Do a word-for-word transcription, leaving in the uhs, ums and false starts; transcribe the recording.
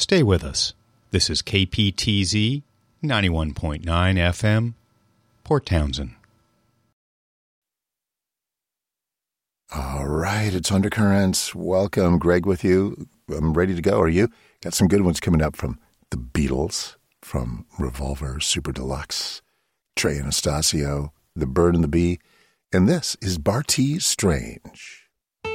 Stay with us. This is K P T Z ninety-one point nine F M, Port Townsend. All right, it's Undercurrents. Welcome, Greg with you. I'm ready to go. Are you? Got some good ones coming up from the Beatles, from Revolver Super Deluxe, Trey Anastasio, The Bird and the Bee, and this is Bartees Strange.